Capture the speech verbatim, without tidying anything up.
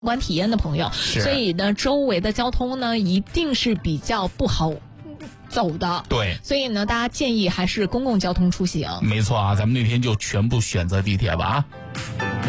观体验的朋友，所以呢，周围的交通呢一定是比较不好走的。 对， 所以呢，大家建议还是公共交通出行。 没错啊，咱们那天就全部选择地铁吧啊。